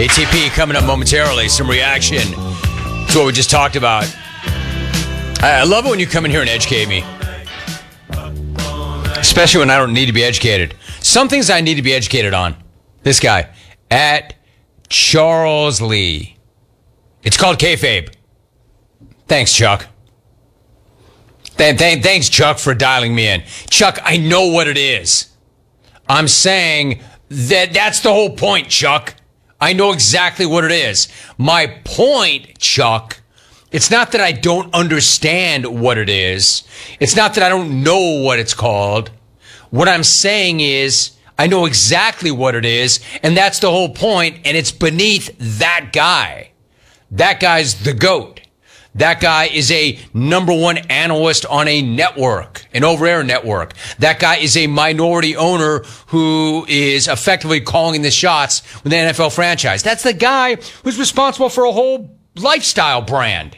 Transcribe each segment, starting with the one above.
ATP coming up momentarily. Some reaction to what we just talked about. I love it when you come in here and educate me. Especially when I don't need to be educated. Some things I need to be educated on. This guy, at Charles Lee. It's called kayfabe. Thanks, Chuck. Thanks, Chuck, for dialing me in. Chuck, I know what it is. I'm saying that's the whole point, Chuck. I know exactly what it is. My point, Chuck, it's not that I don't understand what it is. It's not that I don't know what it's called. What I'm saying is I know exactly what it is, and that's the whole point, and it's beneath that guy. That guy's the GOAT. That guy is a number one analyst on a network, an over-air network. That guy is a minority owner who is effectively calling the shots with the NFL franchise. That's the guy who's responsible for a whole lifestyle brand.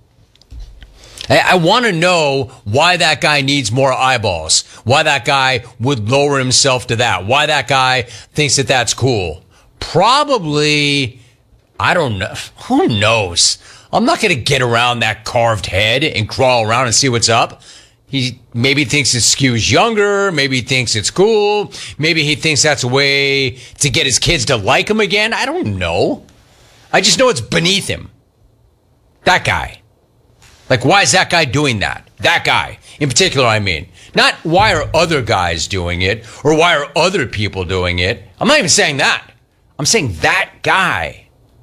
I want to know why that guy needs more eyeballs, why that guy would lower himself to that, why that guy thinks that that's cool. Probably, I don't know. Who knows? I'm not going to get around that carved head and crawl around and see what's up. He maybe thinks his skew's younger. Maybe he thinks it's cool. Maybe he thinks that's a way to get his kids to like him again. I don't know. I just know it's beneath him. That guy. Like, why is that guy doing that? That guy. In particular, I mean. Not why are other guys doing it or why are other people doing it. I'm not even saying that. I'm saying that guy.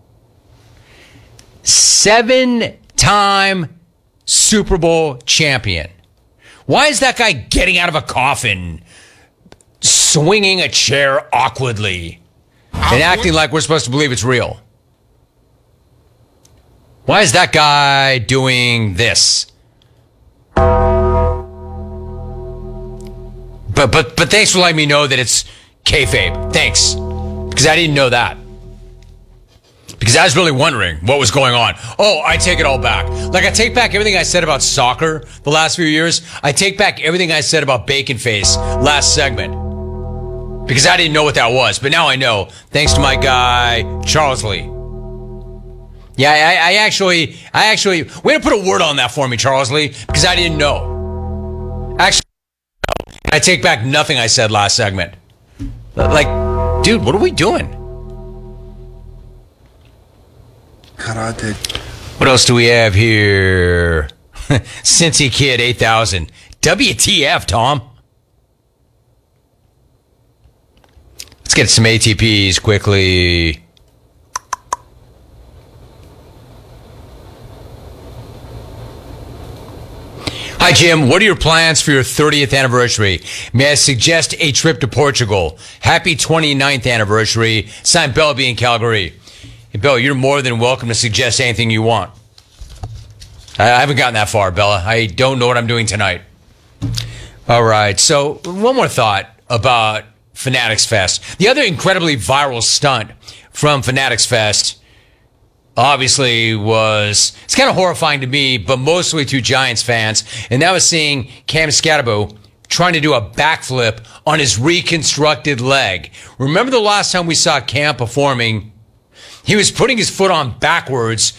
7-time Super Bowl champion. Why is that guy getting out of a coffin, swinging a chair awkwardly, and acting like we're supposed to believe it's real? Why is that guy doing this? But thanks for letting me know that it's kayfabe. Thanks. Because I didn't know that. Because I was really wondering what was going on. Oh, I take it all back. Like, I take back everything I said about soccer the last few years. I take back everything I said about Bacon Face last segment. Because I didn't know what that was. But now I know. Thanks to my guy, Charles Lee. Yeah, I actually, way to put a word on that for me, Charles Lee. Because I didn't know. Actually, I take back nothing I said last segment. Like, dude, what are we doing? Karate. What else do we have here? Cincy Kid 8000. WTF, Tom? Let's get some ATPs quickly. Hi, Jim. What are your plans for your 30th anniversary? May I suggest a trip to Portugal? Happy 29th anniversary. Signed, Bellby in Calgary. Hey, Bella, you're more than welcome to suggest anything you want. I haven't gotten that far, Bella. I don't know what I'm doing tonight. All right. So one more thought about Fanatics Fest. The other incredibly viral stunt from Fanatics Fest obviously it's kind of horrifying to me, but mostly to Giants fans. And that was seeing Cam Scatabo trying to do a backflip on his reconstructed leg. Remember the last time we saw Cam performing? He was putting his foot on backwards